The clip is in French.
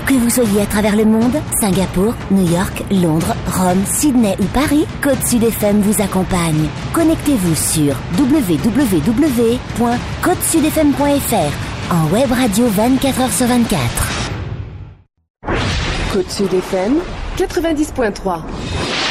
que vous soyez à travers le monde, Singapour, New York, Londres, Rome, Sydney ou Paris, Côte Sud FM vous accompagne. Connectez-vous sur www.côtesudfm.fr en web radio 24h/24. Côte Sud FM 90.3.